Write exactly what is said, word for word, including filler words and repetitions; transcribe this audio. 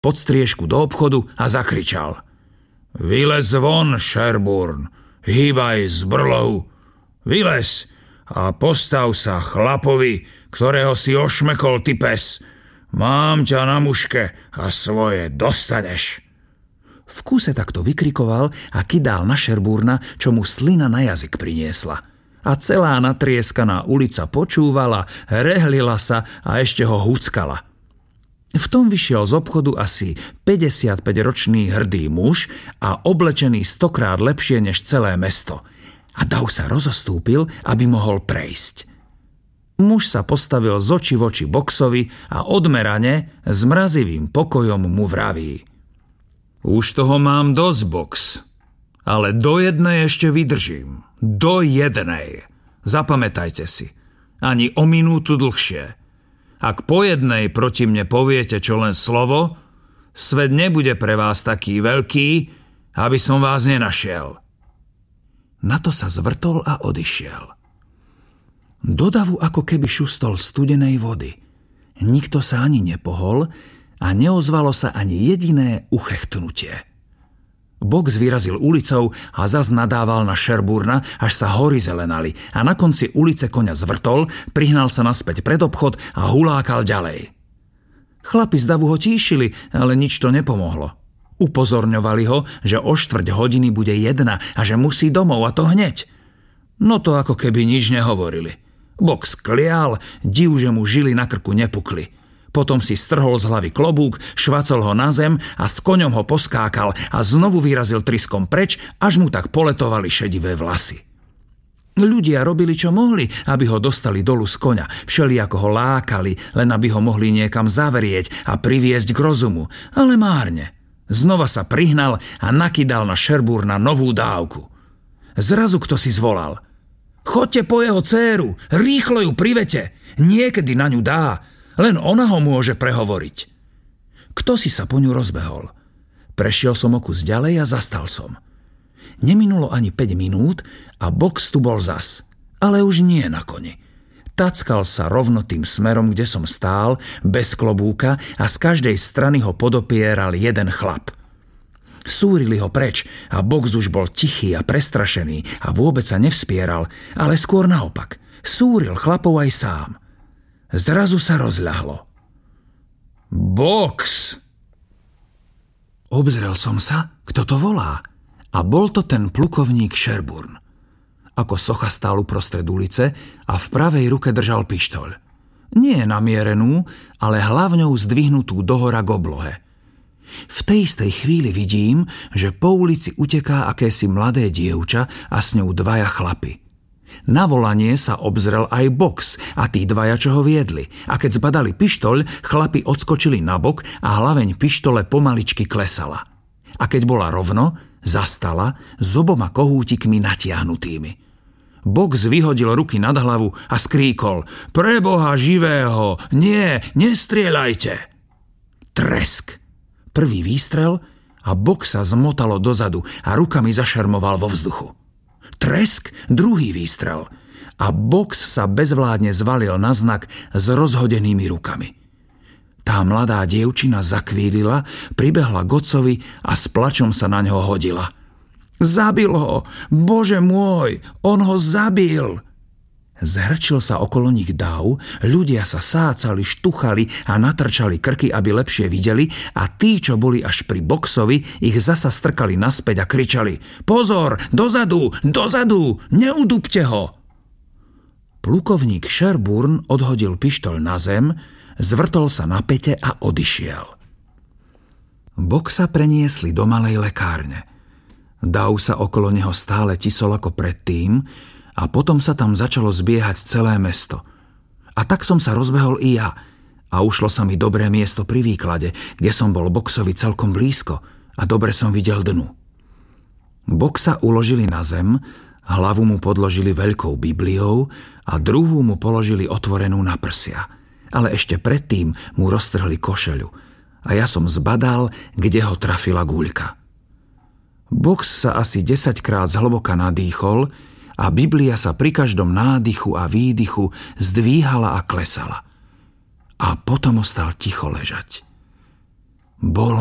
pod striežku do obchodu a zakričal: Vylez von, Sherburne, hýbaj z brlohu, vylez a postav sa chlapovi, ktorého si ošmekol, ty pes. Mám ťa na muške a svoje dostaneš. V kúse takto vykrikoval a kydal na Sherburna, čo mu slina na jazyk priniesla. A celá natrieskaná ulica počúvala, rehlila sa a ešte ho huckala. V tom vyšiel z obchodu asi päťdesiatpäťročný hrdý muž a oblečený stokrát lepšie než celé mesto. A dav sa rozostúpil, aby mohol prejsť. Muž sa postavil z očí v oči Boxovi a odmerane s mrazivým pokojom mu vraví: Už toho mám dosť, Box, ale do jednej ešte vydržím. Do jednej. Zapamätajte si. Ani o minútu dlhšie. Ak po jednej proti mne poviete čo len slovo, svet nebude pre vás taký veľký, aby som vás nenašiel. Na to sa zvrtol a odišiel. Do davu ako keby šustol studenej vody. Nikto sa ani nepohol a neozvalo sa ani jediné uchechtnutie. Box vyrazil ulicou a zas nadával na Sherburna, až sa hory zelenali a na konci ulice koňa zvrtol, prihnal sa naspäť pred obchod a hulákal ďalej. Chlapi z davu ho tíšili, ale nič to nepomohlo. Upozorňovali ho, že o štvrť hodiny bude jedna a že musí domov, a to hneď. No to ako keby nič nehovorili. Box klial, div, že mu žily na krku nepukli. Potom si strhol z hlavy klobúk, švacol ho na zem a s koňom ho poskákal a znovu vyrazil tryskom preč, až mu tak poletovali šedivé vlasy. Ľudia robili, čo mohli, aby ho dostali dolu z koňa. Všelijako ho lákali, len aby ho mohli niekam zavrieť a priviesť k rozumu. Ale márne. Znova sa prihnal a nakydal na Sherburna novú dávku. Zrazu kto si zvolal: Choďte po jeho dcéru, rýchlo ju privete, niekedy na ňu dá, len ona ho môže prehovoriť. Kto si sa po ňu rozbehol? Prešiel som o kus ďalej a zastal som. Neminulo ani päť minút a Box tu bol zas, ale už nie na koni. Tackal sa rovno tým smerom, kde som stál, bez klobúka, a z každej strany ho podopieral jeden chlap. Súrili ho preč a Box už bol tichý a prestrašený a vôbec sa nevspieral, ale skôr naopak. Súril chlapov aj sám. Zrazu sa rozľahlo. Box! Obzrel som sa, kto to volá, a bol to ten plukovník Sherburne. Ako socha stál uprostred ulice a v pravej ruke držal pištoľ. Nie namierenú, ale hlavňou zdvihnutú dohora k oblohe. V tej istej chvíli vidím, že po ulici uteká akési mladé dievča a s ňou dvaja chlapi. Na volanie sa obzrel aj Box a tí dvaja, čo ho viedli. A keď zbadali pištoľ, chlapi odskočili nabok a hlaveň pištole pomaličky klesala. A keď bola rovno, zastala s oboma kohútikmi natiahnutými. Box vyhodil ruky nad hlavu a skríkol: Pre Boha živého, nie, nestrieľajte! Tresk! Prvý výstrel a Box sa zmotalo dozadu a rukami zašermoval vo vzduchu. Tresk, druhý výstrel a Box sa bezvládne zvalil na znak s rozhodenými rukami. Tá mladá dievčina zakvílila, pribehla k otcovi a s plačom sa na ňo hodila. Zabil ho! Bože môj, on ho zabil! Zhrčil sa okolo nich dav, ľudia sa sácali, štuchali a natrčali krky, aby lepšie videli, a tí, čo boli až pri Boxovi, ich zasa strkali naspäť a kričali: Pozor, dozadu, dozadu, neudúbte ho! Plukovník Sherburne odhodil pištoľ na zem, zvrtol sa na päte a odišiel. Boxa preniesli do malej lekárne. Dav sa okolo neho stále tisol ako predtým a potom sa tam začalo zbiehať celé mesto. A tak som sa rozbehol i ja a ušlo sa mi dobré miesto pri výklade, kde som bol Boxovi celkom blízko a dobre som videl dnu. Boxa uložili na zem, hlavu mu podložili veľkou Bibliou a druhú mu položili otvorenú na prsia. Ale ešte predtým mu roztrhli košeľu a ja som zbadal, kde ho trafila guľka. Box sa asi desaťkrát zhlboka nadýchol a Biblia sa pri každom nádychu a výdychu zdvíhala a klesala. A potom ostal ticho ležať. Bol